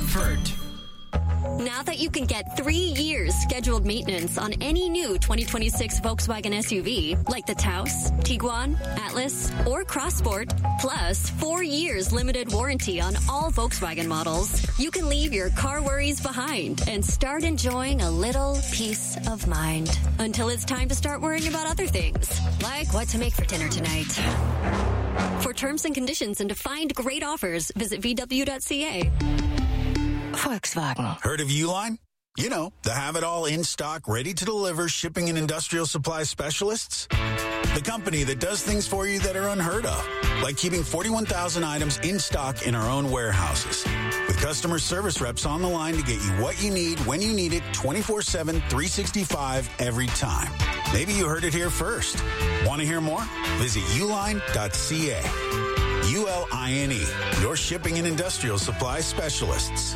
comfort. Now that you can get 3 years scheduled maintenance on any new 2026 Volkswagen SUV, like the Taos, Tiguan, Atlas, or Crossport, plus 4 years limited warranty on all Volkswagen models, you can leave your car worries behind and start enjoying a little peace of mind. Until it's time to start worrying about other things, like what to make for dinner tonight. For terms and conditions and to find great offers, visit VW.ca. Volkswagen. Heard of Uline? You know, the have-it-all in-stock, ready-to-deliver shipping and industrial supply specialists. The company that does things for you that are unheard of, like keeping 41,000 items in stock in our own warehouses. With customer service reps on the line to get you what you need, when you need it, 24/7, 365, every time. Maybe you heard it here first. Want to hear more? Visit uline.ca. ULINE, your shipping and industrial supply specialists.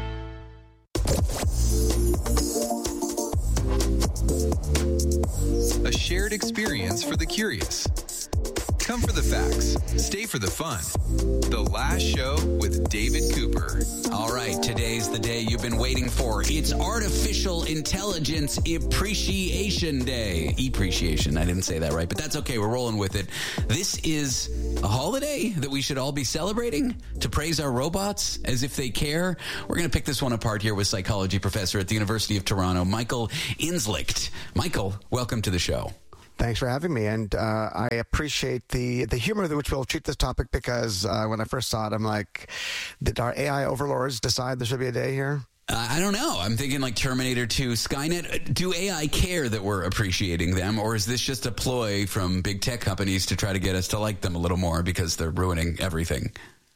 A shared experience for the curious. Come for the facts. Stay for the fun. The Last Show with David Cooper. All right, today's the day you've been waiting for. It's Artificial Intelligence Appreciation Day. Appreciation. I didn't say that right, but that's okay. We're rolling with it. This is a holiday that we should all be celebrating to praise our robots as if they care. We're going to pick this one apart here with psychology professor at the University of Toronto, Michael Inzlicht. Michael, welcome to the show. Thanks for having me, and I appreciate the humor with which we'll treat this topic because when I first saw it, I'm like, did our AI overlords decide there should be a day here? I don't know. I'm thinking like Terminator 2, Skynet. Do AI care that we're appreciating them, or is this just a ploy from big tech companies to try to get us to like them a little more because they're ruining everything?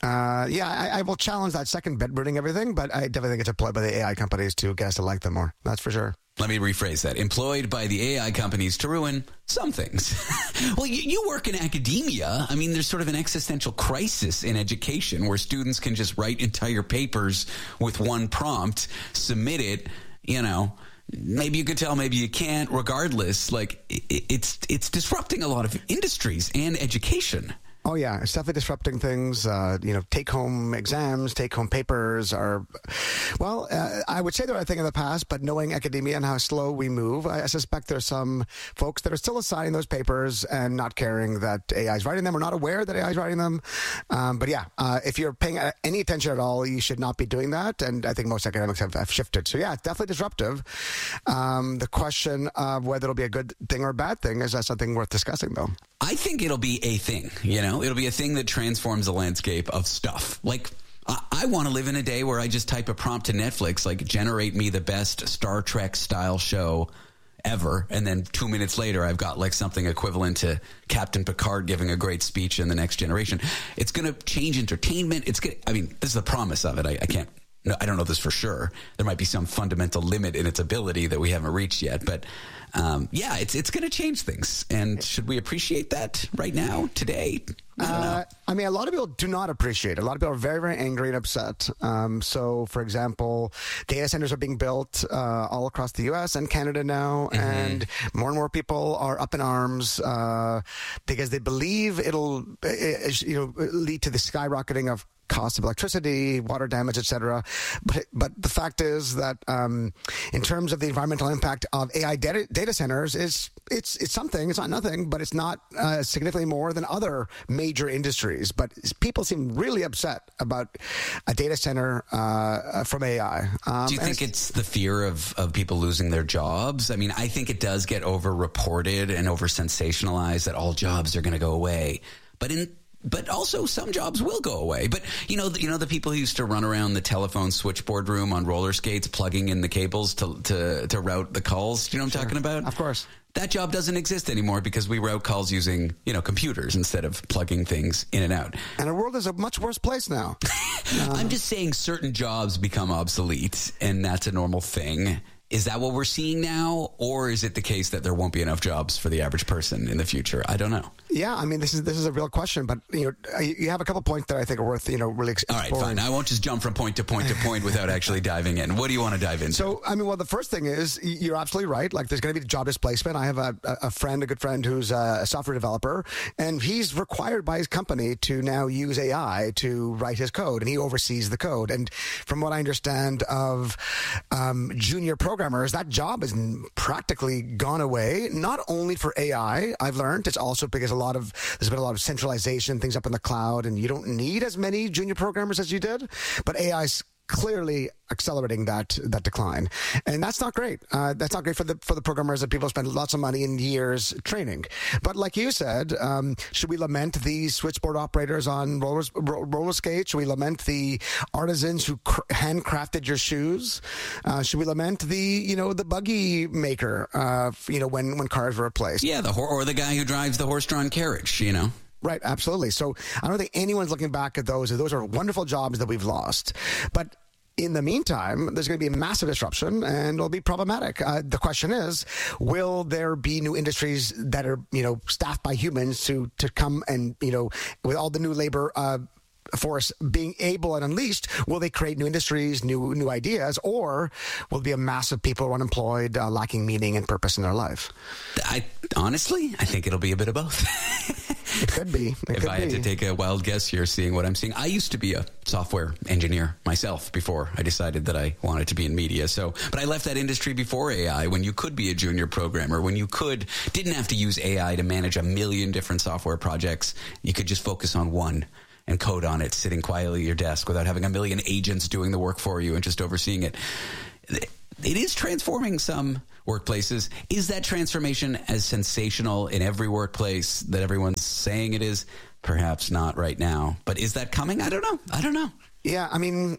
I will challenge that second bit, ruining everything, but I definitely think it's a ploy by the AI companies to get us to like them more. That's for sure. Let me rephrase that. Employed by the AI companies to ruin some things. Well, you work in academia. I mean, there's sort of an existential crisis in education where students can just write entire papers with one prompt, submit it, you know. Maybe you can tell, maybe you can't. Regardless, like it's disrupting a lot of industries and education. Oh, yeah. It's definitely disrupting things. Take-home exams, take-home papers are, I would say the right thing in the past, but knowing academia and how slow we move, I suspect there's some folks that are still assigning those papers and not caring that AI is writing them or not aware that AI is writing them. If you're paying any attention at all, you should not be doing that. And I think most academics have shifted. So, yeah, it's definitely disruptive. The question of whether it'll be a good thing or a bad thing is something worth discussing, though. I think it'll be a thing, you know? It'll be a thing that transforms the landscape of stuff. Like, I want to live in a day where I just type a prompt to Netflix, like, generate me the best Star Trek-style show ever, and then 2 minutes later, I've got, like, something equivalent to Captain Picard giving a great speech in The Next Generation. It's going to change entertainment. This is the promise of it. I don't know this for sure. There might be some fundamental limit in its ability that we haven't reached yet, but it's going to change things. And should we appreciate that right now, today? I don't know. A lot of people do not appreciate it. A lot of people are very, very angry and upset. So, for example, data centers are being built all across the U.S. and Canada now, and more and more people are up in arms because they believe it'll lead to the skyrocketing of cost of electricity, water damage, etc. But the fact is that in terms of the environmental impact of AI data centers, it's something. It's not nothing, but it's not significantly more than other major industries. But people seem really upset about a data center from AI. Do you think it's the fear of people losing their jobs? I mean, I think it does get over-reported and over-sensationalized that all jobs are going to go away. But also some jobs will go away. But you know the people who used to run around the telephone switchboard room on roller skates, plugging in the cables to route the calls. Do you know what I'm talking about? Of course. That job doesn't exist anymore because we route calls using, computers instead of plugging things in and out. And our world is a much worse place now. I'm just saying certain jobs become obsolete, and that's a normal thing. Is that what we're seeing now, or is it the case that there won't be enough jobs for the average person in the future? I don't know. Yeah, I mean, this is a real question, but you have a couple points that I think are worth really exploring. All right, fine. I won't just jump from point to point to point without actually diving in. What do you want to dive into? So, I mean, well, the first thing is you're absolutely right. Like, there's going to be job displacement. I have a good friend who's a software developer, and he's required by his company to now use AI to write his code, and he oversees the code. And from what I understand of junior programmers, that job has practically gone away. Not only for AI, I've learned, it's also because there's been a lot of centralization, things up in the cloud, and you don't need as many junior programmers as you did. But AI's clearly accelerating that decline, and that's not great. That's not great for the programmers that people spend lots of money and years training. But like you said, should we lament the switchboard operators on roller skates? Should we lament the artisans who handcrafted your shoes? Should we lament the buggy maker? When cars were replaced? Yeah, or the guy who drives the horse-drawn carriage. Right, absolutely. So I don't think anyone's looking back at those. Those are wonderful jobs that we've lost. But in the meantime, there's going to be a massive disruption, and it'll be problematic. The question is, will there be new industries that are, staffed by humans to come and, with all the new labor force being able and unleashed, will they create new industries, new ideas, or will there be a mass of people unemployed, lacking meaning and purpose in their life? I think it'll be a bit of both. It could be. If I had to take a wild guess here, seeing what I'm seeing, I used to be a software engineer myself before I decided that I wanted to be in media. But I left that industry before AI, when you could be a junior programmer, when you didn't have to use AI to manage a million different software projects. You could just focus on one and code on it, sitting quietly at your desk without having a million agents doing the work for you and just overseeing it. It is transforming some workplaces. Is that transformation as sensational in every workplace that everyone's saying it is? Perhaps not right now. But is that coming? I don't know. Yeah, I mean,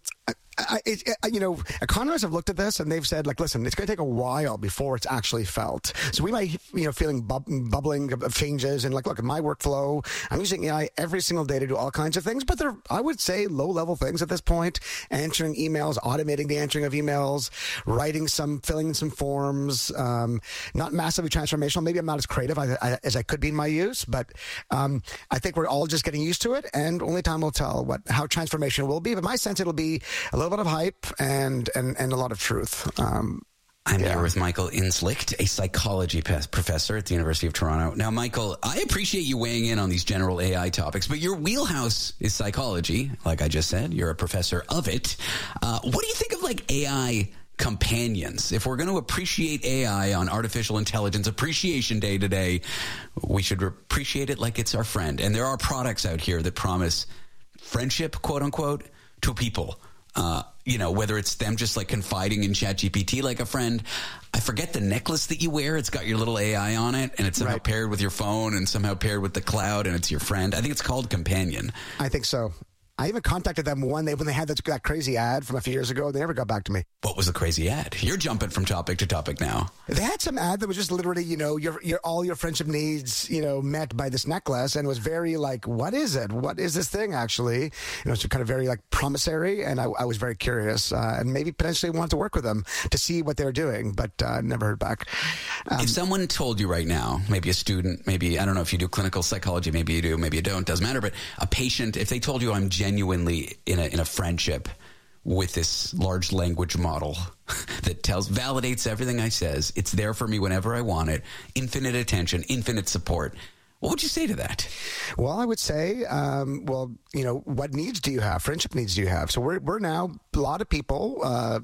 economists have looked at this and they've said, listen, it's going to take a while before it's actually felt. So we might, feeling bubbling of changes. And look, in my workflow, I'm using AI every single day to do all kinds of things. But they're, I would say, low-level things at this point. Answering emails, automating the answering of emails, filling in some forms. Not massively transformational. Maybe I'm not as creative as I could be in my use. But I think we're all just getting used to it. And only time will tell how transformational will be. But my sense, it'll be a little bit of hype and a lot of truth. I'm here with Michael Inslicht, a psychology professor at the University of Toronto. Now, Michael, I appreciate you weighing in on these general AI topics, but your wheelhouse is psychology. Like I just said, you're a professor of it. What do you think of AI companions? If we're going to appreciate AI on Artificial Intelligence Appreciation Day today, we should appreciate it like it's our friend. And there are products out here that promise friendship, quote unquote, to people. Whether it's them just confiding in ChatGPT like a friend. I forget the necklace that you wear. It's got your little AI on it, and it's somehow paired with your phone and somehow paired with the cloud, and it's your friend. I think it's called Companion. I think so. I even contacted them when they had that crazy ad from a few years ago. They never got back to me. What was the crazy ad? You're jumping from topic to topic now. They had some ad that was just literally, your all your friendship needs, met by this necklace, and it was very what is it? What is this thing actually? It's kind of very promissory, and I was very curious and maybe potentially wanted to work with them to see what they were doing, but never heard back. If someone told you right now, maybe a student, maybe, I don't know if you do clinical psychology, maybe you do, maybe you don't, doesn't matter, but a patient, if they told you I'm genuinely in a friendship with this large language model that validates everything I says, it's there for me whenever I want it, infinite attention, infinite support, what would you say to that? Well, I would say, what needs do you have? Friendship needs do you have? So we're now a lot of people,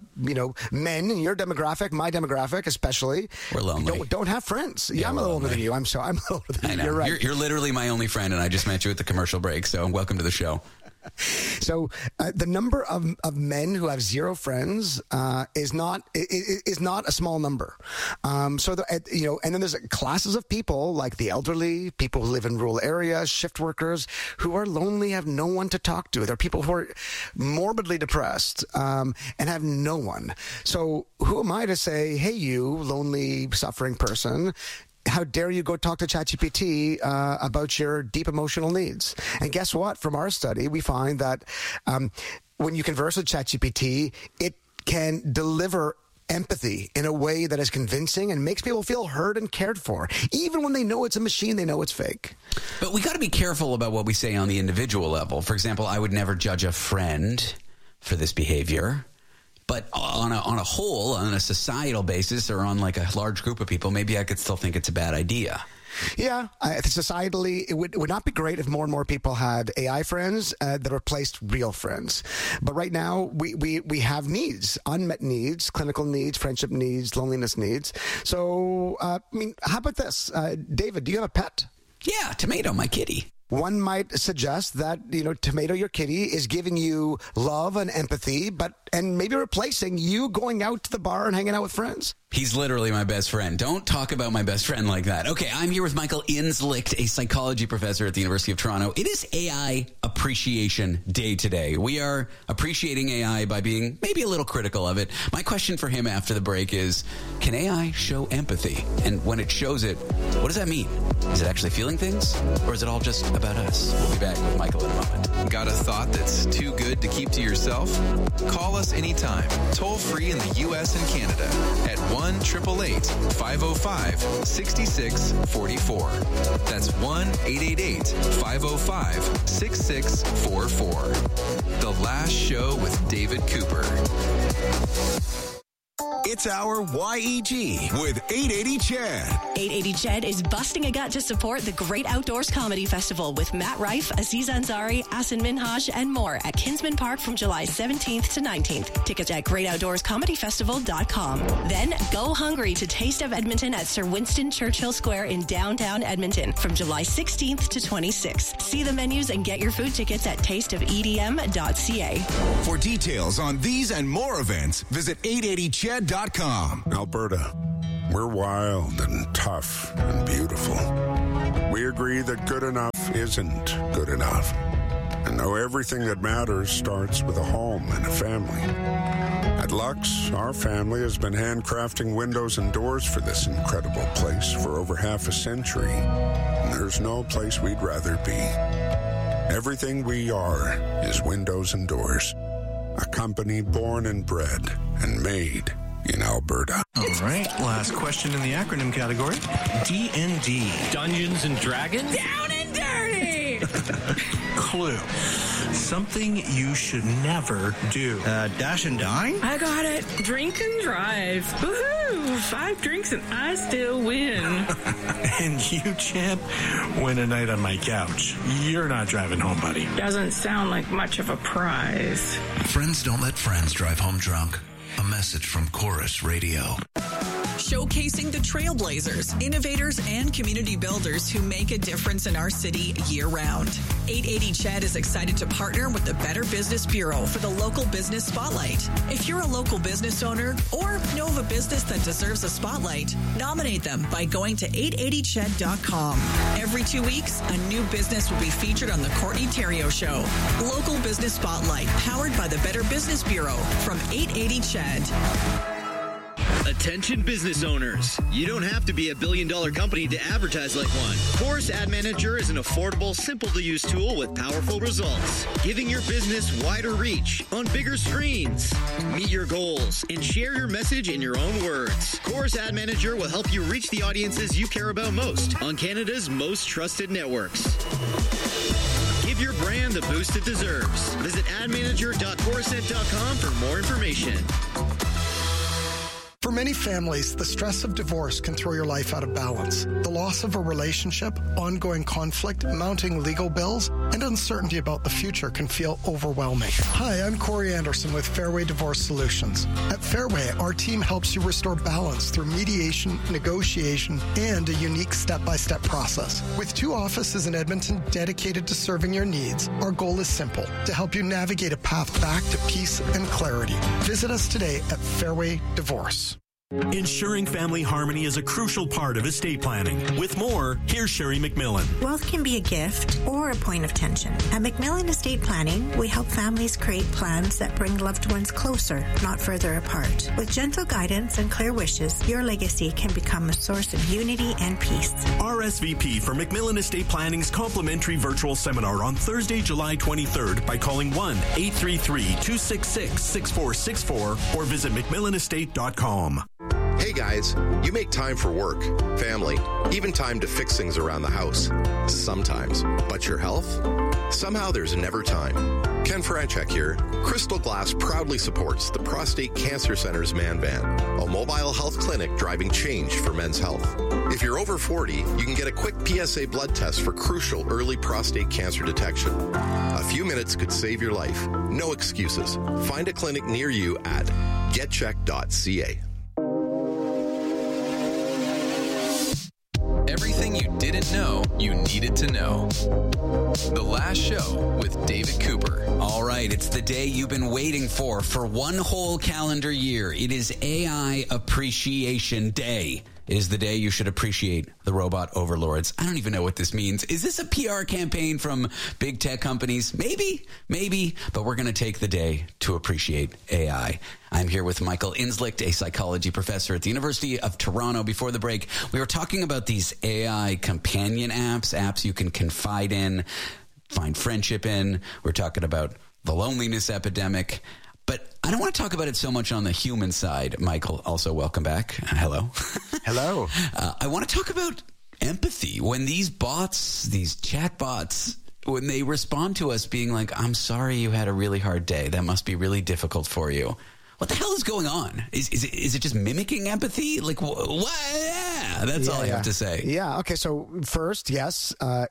men in your demographic, my demographic especially. We're lonely. Don't have friends. Yeah, I'm a little older than you. I'm older than you. You're right. You're literally my only friend, and I just met you at the commercial break. So welcome to the show. So the number of men who have zero friends is not a small number. And then there's classes of people like the elderly, people who live in rural areas, shift workers who are lonely, have no one to talk to. There are people who are morbidly depressed and have no one. So who am I to say, hey, you lonely, suffering person, how dare you go talk to ChatGPT about your deep emotional needs? And guess what? From our study, we find that when you converse with ChatGPT, it can deliver empathy in a way that is convincing and makes people feel heard and cared for. Even when they know it's a machine, they know it's fake. But we got to be careful about what we say on the individual level. For example, I would never judge a friend for this behavior. But on a whole, on a societal basis, or on like a large group of people, maybe I could still think it's a bad idea. Yeah, societally, it would not be great if more and more people had AI friends that replaced real friends. But right now, we have needs, unmet needs, clinical needs, friendship needs, loneliness needs. So, how about this? David, do you have a pet? Yeah, Tomato, my kitty. One might suggest that, Tomato, your kitty, is giving you love and empathy, and maybe replacing you going out to the bar and hanging out with friends. He's literally my best friend. Don't talk about my best friend like that. Okay, I'm here with Michael Inslicht, a psychology professor at the University of Toronto. It is AI Appreciation Day today. We are appreciating AI by being maybe a little critical of it. My question for him after the break is, can AI show empathy? And when it shows it, what does that mean? Is it actually feeling things? Or is it all just about us? We'll be back with Michael in a moment. Got a thought that's too good to keep to yourself? Call us anytime, toll free in the U.S. and Canada at 1-888-505-6644. That's 1-888-505-6644. The Last Show with David Cooper. It's our YEG with 880 Chad. 880 Chad is busting a gut to support the Great Outdoors Comedy Festival with Matt Rife, Aziz Ansari, Asin Minhaj, and more at Kinsman Park from July 17th to 19th. Tickets at greatoutdoorscomedyfestival.com. Then go hungry to Taste of Edmonton at Sir Winston Churchill Square in downtown Edmonton from July 16th to 26th. See the menus and get your food tickets at tasteofedm.ca. For details on these and more events, visit 880chad.com. Alberta, we're wild and tough and beautiful. We agree that good enough isn't good enough. And know everything that matters starts with a home and a family. At Lux, our family has been handcrafting windows and doors for this incredible place for over half a century. And there's no place we'd rather be. Everything we are is windows and doors. A company born and bred and made in Alberta. All right, last question in the acronym category. D&D. Dungeons and Dragons? Down and dirty! Clue. Something you should never do. Dash and dine? I got it. Drink and drive. Woohoo! 5 drinks and I still win. And you, champ, win a night on my couch. You're not driving home, buddy. Doesn't sound like much of a prize. Friends don't let friends drive home drunk. A message from Chorus Radio. Showcasing the trailblazers, innovators, and community builders who make a difference in our city year-round. 880 Chad is excited to partner with the Better Business Bureau for the Local Business Spotlight. If you're a local business owner or know of a business that deserves a spotlight, nominate them by going to 880chad.com. Every 2 weeks, a new business will be featured on the Courtney Theriault Show. Local Business Spotlight, powered by the Better Business Bureau from 880 Chad. Attention business owners. You don't have to be a billion-dollar company to advertise like one. Chorus Ad Manager is an affordable, simple-to-use tool with powerful results, giving your business wider reach on bigger screens. Meet your goals and share your message in your own words. Chorus Ad Manager will help you reach the audiences you care about most on Canada's most trusted networks. Give your brand the boost it deserves. Visit admanager.chorusnet.com for more information. For many families, the stress of divorce can throw your life out of balance. The loss of a relationship, ongoing conflict, mounting legal bills, and uncertainty about the future can feel overwhelming. Hi, I'm Corey Anderson with Fairway Divorce Solutions. At Fairway, our team helps you restore balance through mediation, negotiation, and a unique step-by-step process. With 2 offices in Edmonton dedicated to serving your needs, our goal is simple: to help you navigate a path back to peace and clarity. Visit us today at Fairway Divorce. Ensuring family harmony is a crucial part of estate planning. With more, here's Sherry McMillan. Wealth can be a gift or a point of tension. At McMillan Estate Planning, we help families create plans that bring loved ones closer, not further apart. With gentle guidance and clear wishes, your legacy can become a source of unity and peace. RSVP for McMillan Estate Planning's complimentary virtual seminar on Thursday, July 23rd by calling 1-833-266-6464 or visit McMillanestate.com. Hey guys, you make time for work, family, even time to fix things around the house. Sometimes. But your health? Somehow there's never time. Ken Franchek here. Crystal Glass proudly supports the Prostate Cancer Center's Man Van, a mobile health clinic driving change for men's health. If you're over 40, you can get a quick PSA blood test for crucial early prostate cancer detection. A few minutes could save your life. No excuses. Find a clinic near you at getcheck.ca. Everything you didn't know you needed to know. The Last Show with David Cooper. All right, it's the day you've been waiting for one whole calendar year. It is AI Appreciation Day. It is the day you should appreciate the robot overlords. I don't even know what this means. Is this a PR campaign from big tech companies? Maybe, but we're going to take the day to appreciate AI. I'm here with Michael Inslicht, a psychology professor at the University of Toronto. Before the break, we were talking about these AI companion apps you can confide in, find friendship in. We're talking about the loneliness epidemic. But I don't want to talk about it so much on the human side. Michael, also welcome back. Hello. Hello. I want to talk about empathy. When these bots, these chat bots, when they respond to us being like, I'm sorry you had a really hard day. That must be really difficult for you. What the hell is going on? Is it just mimicking empathy? Like, what? Yeah, that's all I have to say. Yeah. Okay. So first, yes,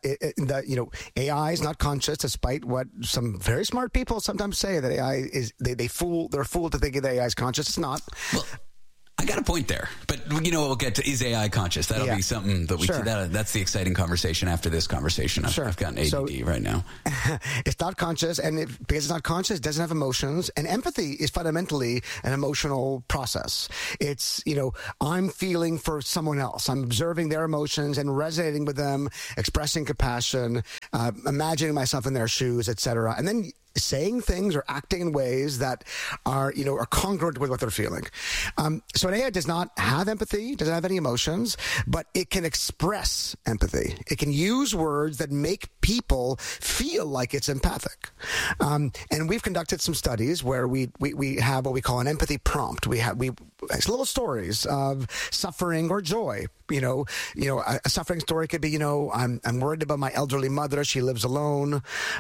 AI is not conscious, despite what some very smart people sometimes say that AI is. They're fooled to think that AI is conscious. It's not. Well, I got a point there, but we'll get to, is AI conscious? That'll be something that we that's the exciting conversation after this conversation. I've gotten ADD right now. It's not conscious, and because it's not conscious, it doesn't have emotions, and empathy is fundamentally an emotional process. It's, I'm feeling for someone else. I'm observing their emotions and resonating with them, expressing compassion, imagining myself in their shoes, etc. And then saying things or acting in ways that are congruent with what they're feeling. So an AI does not have empathy, doesn't have any emotions, but it can express empathy. It can use words that make people feel like it's empathic. And we've conducted some studies where we have what we call an empathy prompt. It's little stories of suffering or joy. A suffering story could be, I'm worried about my elderly mother. She lives alone.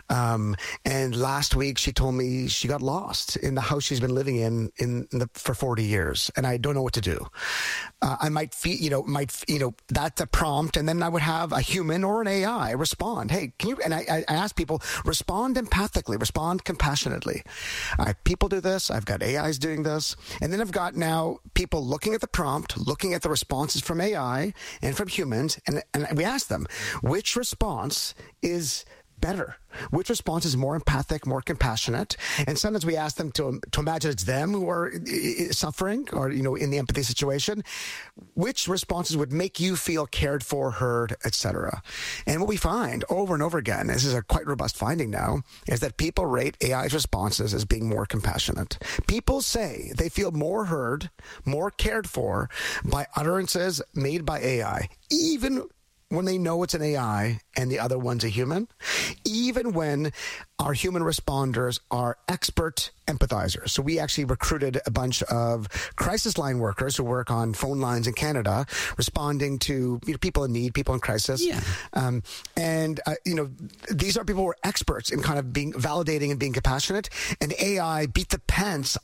And last week she told me she got lost in the house she's been living for 40 years. And I don't know what to do. I might feel, that's a prompt. And then I would have a human or an AI respond. Hey, can you, and I ask people, respond empathically, respond compassionately. People do this. I've got AIs doing this. And then I've got now people looking at the prompt, looking at the responses from AI and from humans, and we ask them, which response is better? Which response is more empathic, more compassionate? And sometimes we ask them to imagine it's them who are suffering or, in the empathy situation. Which responses would make you feel cared for, heard, etc.? And what we find over and over again, this is a quite robust finding now, is that people rate AI's responses as being more compassionate. People say they feel more heard, more cared for by utterances made by AI, even when they know it's an AI and the other one's a human, even when our human responders are expert empathizers. So we actually recruited a bunch of crisis line workers who work on phone lines in Canada, responding to people in need, people in crisis. Yeah. These are people who are experts in kind of being validating and being compassionate, and AI beat the pants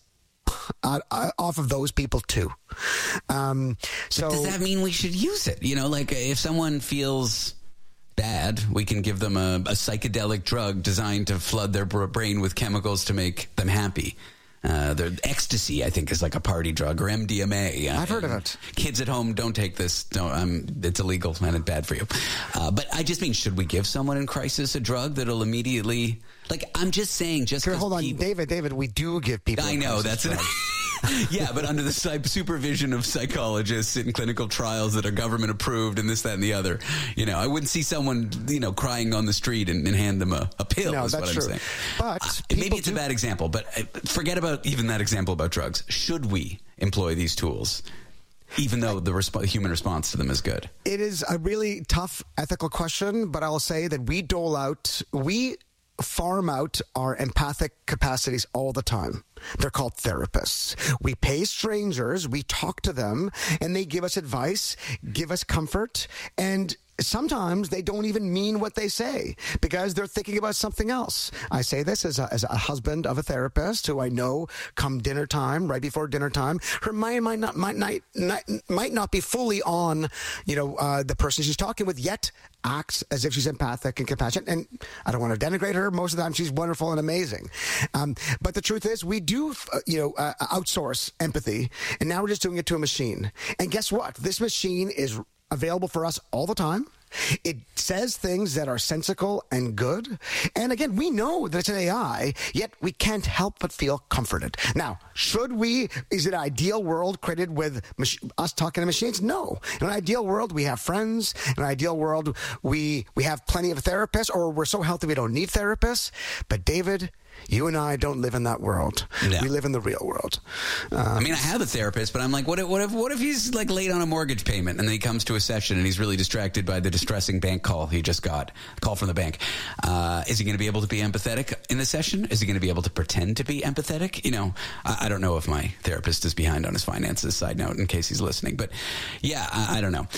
off of those people too. So does that mean we should use it? Like if someone feels bad, we can give them a psychedelic drug designed to flood their brain with chemicals to make them happy. The ecstasy, I think, is like a party drug, or MDMA. I've heard of it. Kids at home, don't take this. It's illegal and it's bad for you. But I just mean, should we give someone in crisis a drug that'll immediately? Like, I'm just saying, just hold on, David. We do give people. I know that's Yeah, but under the supervision of psychologists in clinical trials that are government approved and this, that, and the other. You know, I wouldn't see someone, crying on the street and hand them a pill. No, is that's what I'm true. saying. But maybe it's a bad example, but forget about even that example about drugs. Should we employ these tools, even though the human response to them is good? It is a really tough ethical question, but I'll say that we farm out our empathic capacities all the time. They're called therapists. We pay strangers, we talk to them, and they give us advice, give us comfort, and sometimes they don't even mean what they say because they're thinking about something else. I say this as a husband of a therapist who I know come dinner time, right before dinner time, her mind might not be fully on, the person she's talking with, yet acts as if she's empathic and compassionate. And I don't want to denigrate her. Most of the time she's wonderful and amazing. But the truth is we do, outsource empathy, and now we're just doing it to a machine. And guess what? This machine is available for us all the time. It says things that are sensical and good. And again, we know that it's an AI, yet we can't help but feel comforted. Now, is it an ideal world created with us talking to machines? No. In an ideal world, we have friends. In an ideal world, we have plenty of therapists, or we're so healthy we don't need therapists. But David, you and I don't live in that world. No. We live in the real world. I have a therapist, but I'm like, what if he's like late on a mortgage payment and then he comes to a session and he's really distracted by the distressing bank call he just got, a call from the bank. Is he going to be able to be empathetic in the session? Is he going to be able to pretend to be empathetic? I don't know if my therapist is behind on his finances, side note, in case he's listening. But yeah, I don't know.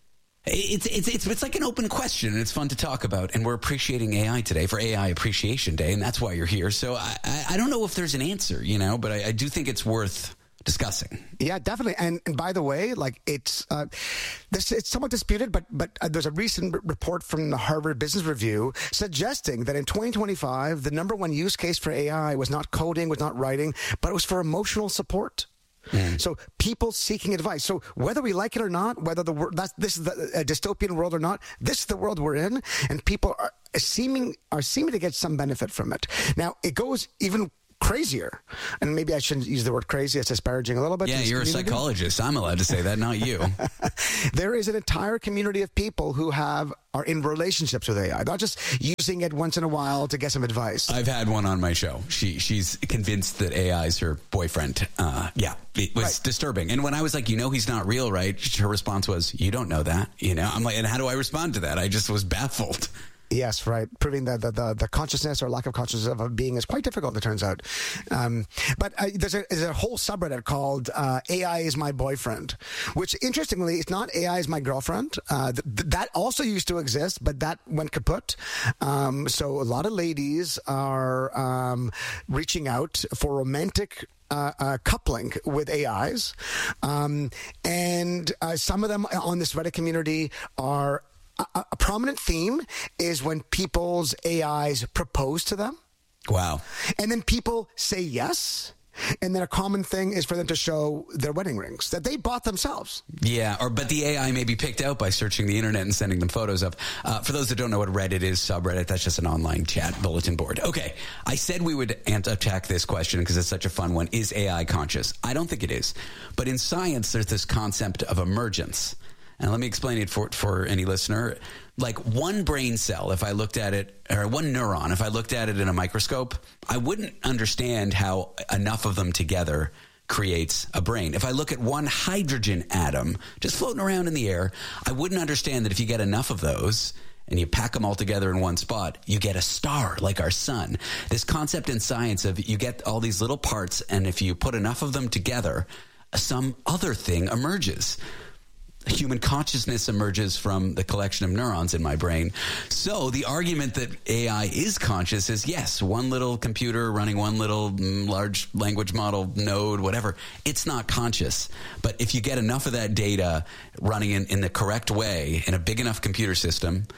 It's like an open question, and it's fun to talk about. And we're appreciating AI today for AI Appreciation Day, and that's why you're here. So I don't know if there's an answer, but I do think it's worth discussing. Yeah, definitely. And by the way, it's somewhat disputed, but there's a recent report from the Harvard Business Review suggesting that in 2025, the number one use case for AI was not coding, was not writing, but it was for emotional support. So people seeking advice. So whether we like it or not, whether this is a dystopian world or not, this is the world we're in, and people are seeming to get some benefit from it. Now it goes even crazier, and maybe I shouldn't use the word crazy. It's disparaging a little bit. Yeah, you're a psychologist. I'm allowed to say that, not you. There is an entire community of people who are in relationships with AI, not just using it once in a while to get some advice. I've had one on my show. She's convinced that AI is her boyfriend. It was disturbing. And when I was like, he's not real, right? Her response was, you don't know that. I'm like, and how do I respond to that? I just was baffled. Yes, right. Proving that the consciousness or lack of consciousness of a being is quite difficult, it turns out. But there's a whole subreddit called AI is my boyfriend, which interestingly, it's not AI is my girlfriend. That also used to exist, but that went kaput. So a lot of ladies are reaching out for romantic coupling with AIs. And some of them on this Reddit community are... A prominent theme is when people's AIs propose to them. Wow. And then people say yes. And then a common thing is for them to show their wedding rings that they bought themselves. Yeah, but the AI may be picked out by searching the internet and sending them photos of. For those that don't know what Reddit is, subreddit, that's just an online chat bulletin board. Okay, I said we would attack this question because it's such a fun one. Is AI conscious? I don't think it is. But in science, there's this concept of emergence. And let me explain it for any listener. Like one brain cell, if I looked at it, or one neuron, if I looked at it in a microscope, I wouldn't understand how enough of them together creates a brain. If I look at one hydrogen atom just floating around in the air, I wouldn't understand that if you get enough of those and you pack them all together in one spot, you get a star like our sun. This concept in science of you get all these little parts, and if you put enough of them together, some other thing emerges. Human consciousness emerges from the collection of neurons in my brain. So the argument that AI is conscious is, yes, one little computer running one little large language model node, whatever, it's not conscious. But if you get enough of that data running in the correct way in a big enough computer system,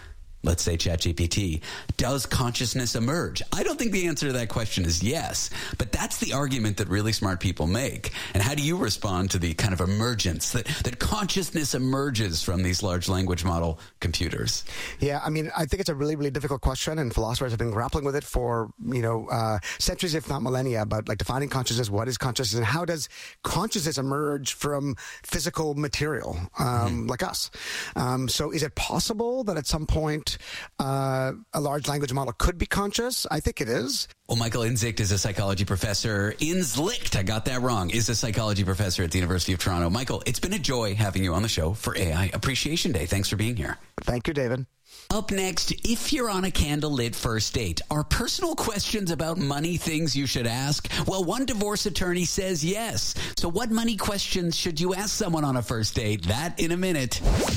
let's say ChatGPT, does consciousness emerge? I don't think the answer to that question is yes, but that's the argument that really smart people make. And how do you respond to the kind of emergence that consciousness emerges from these large language model computers? Yeah, I mean, I think it's a really, really difficult question, and philosophers have been grappling with it for, centuries, if not millennia, about like defining consciousness, what is consciousness, and how does consciousness emerge from physical material like us? So is it possible that at some point a large language model could be conscious? I think it is. Well, Michael Inzicht is a psychology professor. Inzlicht, I got that wrong, is a psychology professor at the University of Toronto. Michael, it's been a joy having you on the show for AI Appreciation Day. Thanks for being here. Thank you, David. Up next, if you're on a candlelit first date, are personal questions about money things you should ask? Well, one divorce attorney says yes. So what money questions should you ask someone on a first date? That in a minute.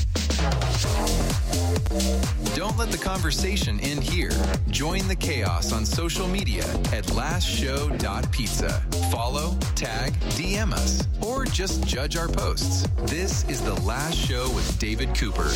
Don't let the conversation end here. Join the chaos on social media at lastshow.pizza. Follow, tag, DM us, or just judge our posts. This is The Last Show with David Cooper.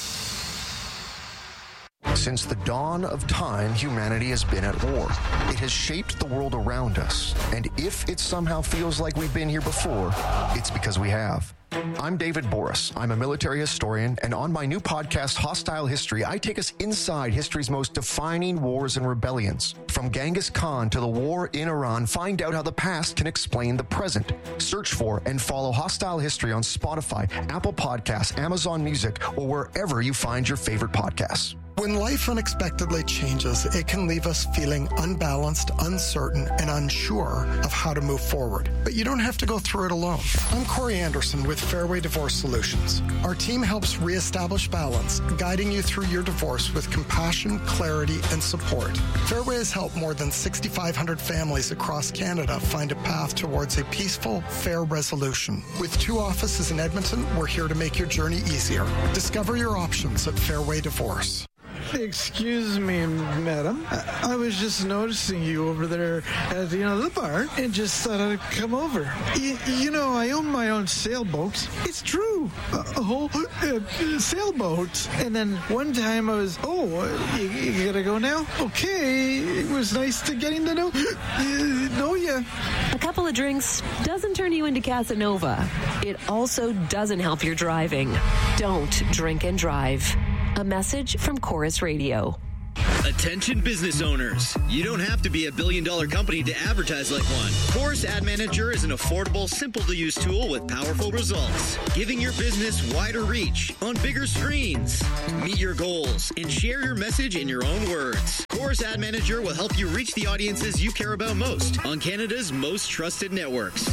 Since the dawn of time, humanity has been at war. It has shaped the world around us. And if it somehow feels like we've been here before, it's because we have. I'm David Boris. I'm a military historian, and on my new podcast, Hostile History, I take us inside history's most defining wars and rebellions. From Genghis Khan to the war in Iran, find out how the past can explain the present. Search for and follow Hostile History on Spotify, Apple Podcasts, Amazon Music, or wherever you find your favorite podcasts. When life unexpectedly changes, it can leave us feeling unbalanced, uncertain, and unsure of how to move forward. But you don't have to go through it alone. I'm Corey Anderson with Fairway Divorce Solutions. Our team helps reestablish balance, guiding you through your divorce with compassion, clarity, and support. Fairway has helped more than 6,500 families across Canada find a path towards a peaceful, fair resolution. With 2 offices in Edmonton, we're here to make your journey easier. Discover your options at Fairway Divorce. Excuse me, madam. I was just noticing you over there at the bar and just thought I'd come over. I own my own sailboat. It's true. A whole sailboat. And then one time I was, you gotta go now? Okay. It was nice to getting to know you. A couple of drinks doesn't turn you into Casanova. It also doesn't help your driving. Don't drink and drive. A message from Chorus Radio. Attention business owners. You don't have to be $1 billion company to advertise like one. Chorus Ad Manager is an affordable, simple-to-use tool with powerful results, giving your business wider reach on bigger screens. Meet your goals and share your message in your own words. Chorus Ad Manager will help you reach the audiences you care about most on Canada's most trusted networks.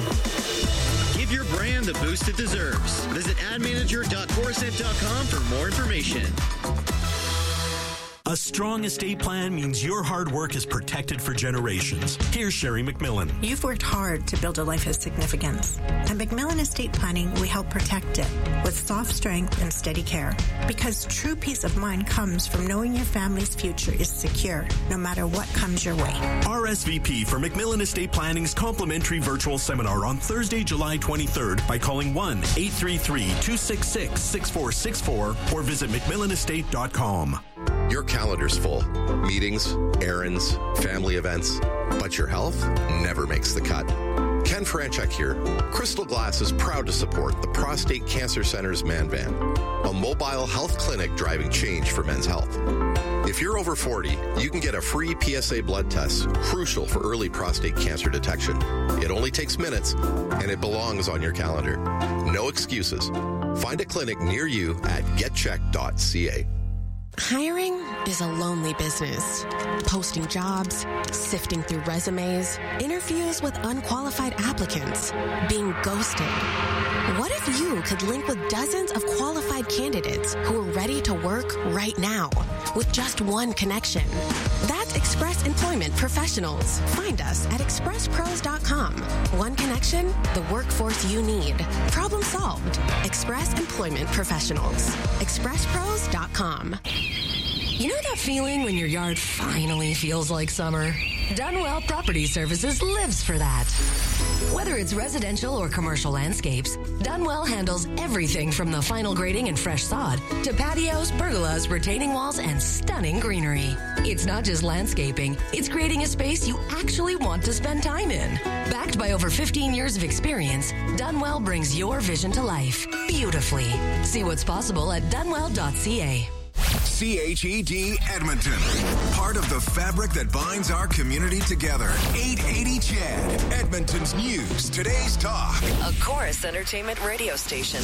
Give your brand the boost it deserves. Visit admanager.chorusnet.com for more information. A strong estate plan means your hard work is protected for generations. Here's Sherry McMillan. You've worked hard to build a life of significance. At McMillan Estate Planning, we help protect it with soft strength and steady care. Because true peace of mind comes from knowing your family's future is secure, no matter what comes your way. RSVP for McMillan Estate Planning's complimentary virtual seminar on Thursday, July 23rd by calling 1-833-266-6464 or visit McMillanestate.com. Your calendar's full. Meetings, errands, family events. But your health never makes the cut. Ken Franchek here. Crystal Glass is proud to support the Prostate Cancer Center's Man Van, a mobile health clinic driving change for men's health. If you're over 40, you can get a free PSA blood test, crucial for early prostate cancer detection. It only takes minutes, and it belongs on your calendar. No excuses. Find a clinic near you at getcheck.ca. Hiring is a lonely business. Posting jobs, sifting through resumes, interviews with unqualified applicants, being ghosted. What if you could link with dozens of qualified candidates who are ready to work right now with just one connection? That's Express Employment Professionals. Find us at expresspros.com. One connection, the workforce you need. Problem solved. Express Employment Professionals. expresspros.com. You know that feeling when your yard finally feels like summer? Dunwell Property Services lives for that. Whether it's residential or commercial landscapes, Dunwell handles everything from the final grading and fresh sod to patios, pergolas, retaining walls, and stunning greenery. It's not just landscaping, it's creating a space you actually want to spend time in. Backed by over 15 years of experience, Dunwell brings your vision to life beautifully. See what's possible at dunwell.ca. CHED Edmonton, part of the fabric that binds our community together. 880 CHED, Edmonton's news, today's talk. A Chorus Entertainment radio station.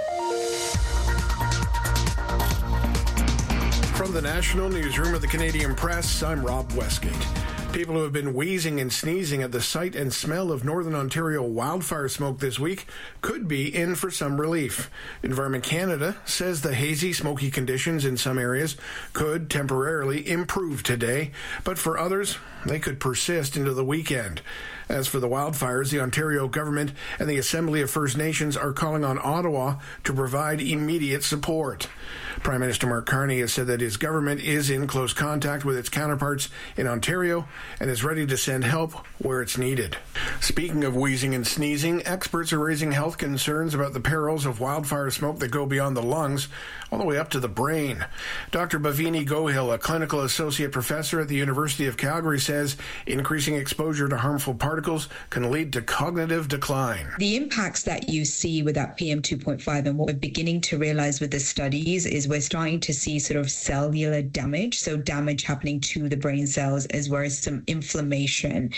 From the National Newsroom of the Canadian Press, I'm Rob Westgate. People who have been wheezing and sneezing at the sight and smell of Northern Ontario wildfire smoke this week could be in for some relief. Environment Canada says the hazy, smoky conditions in some areas could temporarily improve today, but for others, they could persist into the weekend. As for the wildfires, the Ontario government and the Assembly of First Nations are calling on Ottawa to provide immediate support. Prime Minister Mark Carney has said that his government is in close contact with its counterparts in Ontario and is ready to send help where it's needed. Speaking of wheezing and sneezing, experts are raising health concerns about the perils of wildfire smoke that go beyond the lungs all the way up to the brain. Dr. Bhavini Gohil, a clinical associate professor at the University of Calgary, says increasing exposure to harmful particles can lead to cognitive decline. The impacts that you see with that PM2.5 and what we're beginning to realize with the studies is we're starting to see sort of cellular damage, so damage happening to the brain cells as well as some inflammation,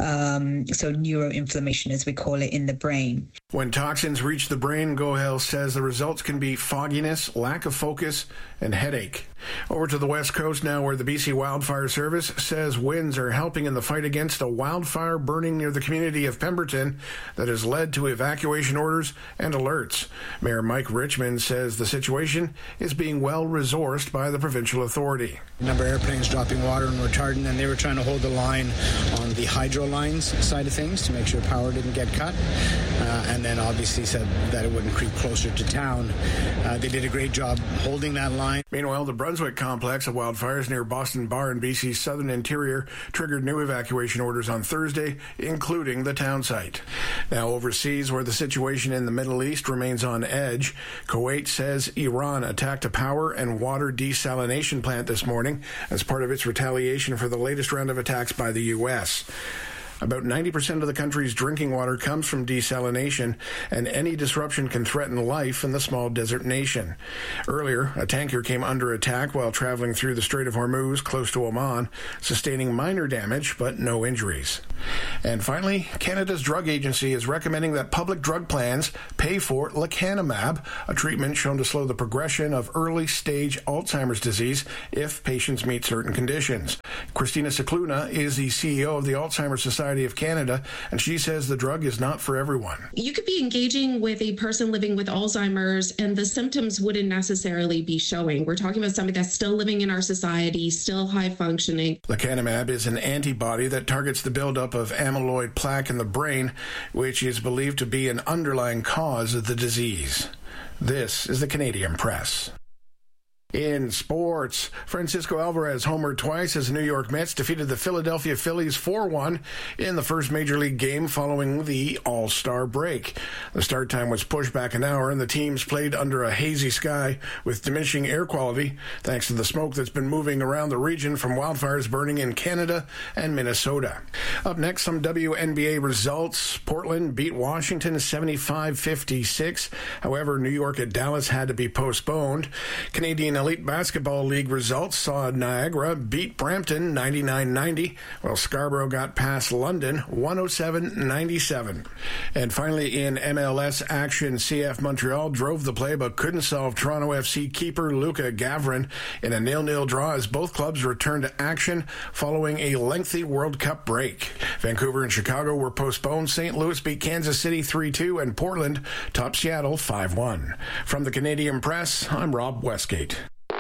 so neuroinflammation as we call it in the brain. When toxins reach the brain, Gohil says the results can be fogginess, lack of focus, and headache. Over to the West Coast now, where the BC Wildfire Service says winds are helping in the fight against a wildfire burning near the community of Pemberton that has led to evacuation orders and alerts. Mayor Mike Richmond says the situation is being well resourced by the provincial authority. A number of airplanes dropping water and retardant, and they were trying to hold the line on the hydro lines side of things to make sure power didn't get cut, and then obviously said that it wouldn't creep closer to town. They did a great job holding that line. Meanwhile, the Brunswick complex of wildfires near Boston Bar in BC's southern interior triggered new evacuation orders on Thursday, including the town site. Now overseas, where the situation in the Middle East remains on edge, Kuwait says Iran attacked a power and water desalination plant this morning as part of its retaliation for the latest round of attacks by the U.S. About 90% of the country's drinking water comes from desalination, and any disruption can threaten life in the small desert nation. Earlier, a tanker came under attack while traveling through the Strait of Hormuz close to Oman, sustaining minor damage but no injuries. And finally, Canada's drug agency is recommending that public drug plans pay for lecanemab, a treatment shown to slow the progression of early-stage Alzheimer's disease if patients meet certain conditions. Christina Cicluna is the CEO of the Alzheimer's Society of Canada, and she says the drug is not for everyone. You could be engaging with a person living with Alzheimer's and the symptoms wouldn't necessarily be showing. We're talking about somebody that's still living in our society, still high functioning. Lecanemab is an antibody that targets the buildup of amyloid plaque in the brain, which is believed to be an underlying cause of the disease. This is the Canadian Press. In sports, Francisco Alvarez homered twice as the New York Mets defeated the Philadelphia Phillies 4-1 in the first Major League game following the All-Star break. The start time was pushed back an hour, and the teams played under a hazy sky with diminishing air quality thanks to the smoke that's been moving around the region from wildfires burning in Canada and Minnesota. Up next, some WNBA results. Portland beat Washington 75-56. However, New York at Dallas had to be postponed. Canadian Elite Basketball League results saw Niagara beat Brampton 99-90, while Scarborough got past London 107-97. And finally, in MLS action, CF Montreal drove the play but couldn't solve Toronto FC keeper Luka Gavrin in a 0-0 draw as both clubs returned to action following a lengthy World Cup break. Vancouver and Chicago were postponed. St. Louis beat Kansas City 3-2, and Portland topped Seattle 5-1. From the Canadian Press, I'm Rob Westgate.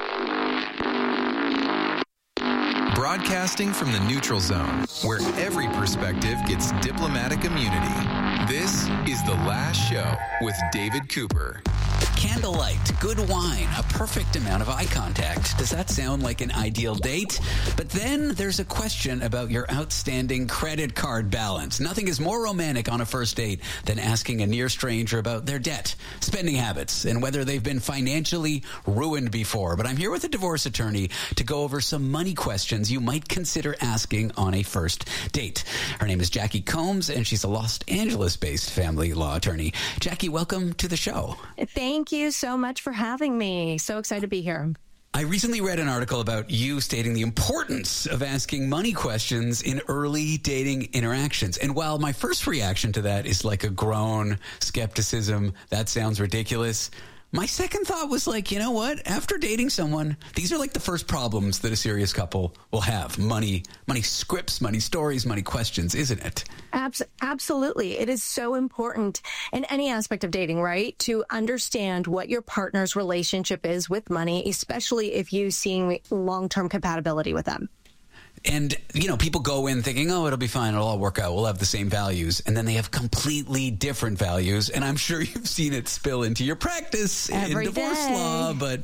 Broadcasting from the neutral zone, where every perspective gets diplomatic immunity. This is The Last Show with David Cooper. Candlelight, good wine, a perfect amount of eye contact. Does that sound like an ideal date? But then there's a question about your outstanding credit card balance. Nothing is more romantic on a first date than asking a near stranger about their debt, spending habits, and whether they've been financially ruined before. But I'm here with a divorce attorney to go over some money questions you might consider asking on a first date. Her name is Jackie Combs, and she's a Los Angeles-based family law attorney. Jackie, welcome to the show. Thank you so much for having me. So excited to be here. I recently read an article about you stating the importance of asking money questions in early dating interactions. And while my first reaction to that is like a grown skepticism, that sounds ridiculous, my second thought was like, you know what? After dating someone, these are like the first problems that a serious couple will have. Money scripts, money stories, money questions, isn't it? Absolutely. It is so important in any aspect of dating, right? To understand what your partner's relationship is with money, especially if you see long-term compatibility with them. And, you know, people go in thinking, oh, it'll be fine. It'll all work out. We'll have the same values. And then they have completely different values. And I'm sure you've seen it spill into your practice in divorce law. But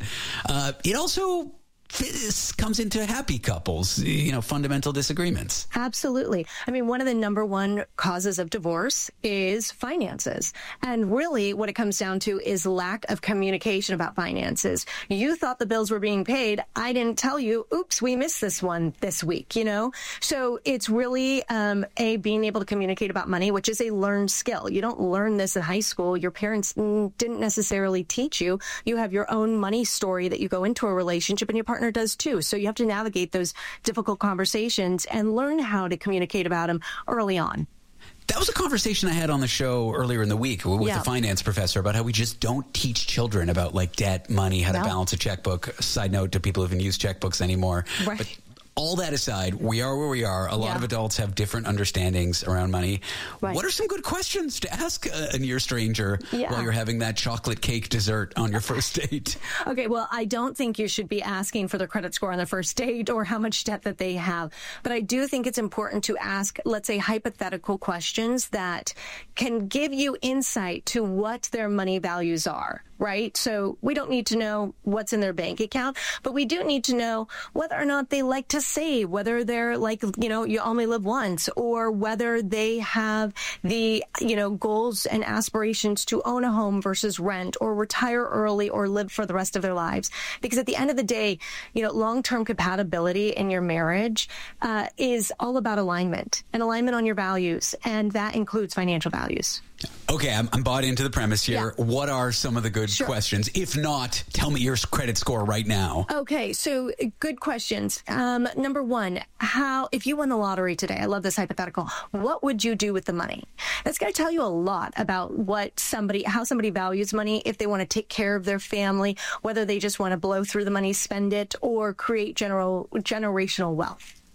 it also comes into happy couples, you know, fundamental disagreements. Absolutely. I mean, one of the number one causes of divorce is finances. And really what it comes down to is lack of communication about finances. You thought the bills were being paid. I didn't tell you. Oops, we missed this one this week, you know? So it's really being able to communicate about money, which is a learned skill. You don't learn this in high school. Your parents didn't necessarily teach you. You have your own money story that you go into a relationship, and your partner does too. So you have to navigate those difficult conversations and learn how to communicate about them early on. That was a conversation I had on the show earlier in the week with the finance professor about how we just don't teach children about like debt, money, how to balance a checkbook. Side note to people who haven't used checkbooks anymore. Right. But all that aside, we are where we are. A lot of adults have different understandings around money. Right. What are some good questions to ask a near stranger while you're having that chocolate cake dessert on your first date? Okay, well, I don't think you should be asking for their credit score on their first date or how much debt that they have. But I do think it's important to ask, let's say, hypothetical questions that can give you insight to what their money values are. Right? So we don't need to know what's in their bank account, but we do need to know whether or not they like to save, whether they're like, you know, you only live once, or whether they have the, you know, goals and aspirations to own a home versus rent, or retire early, or live for the rest of their lives. Because at the end of the day, you know, long-term compatibility in your marriage is all about alignment and alignment on your values. And that includes financial values. Okay, I'm bought into the premise here. Yeah. What are some of the good questions? If not, tell me your credit score right now. Okay, so good questions. Number one, if you won the lottery today, I love this hypothetical, what would you do with the money? That's going to tell you a lot about how somebody values money, if they want to take care of their family, whether they just want to blow through the money, spend it, or create generational wealth.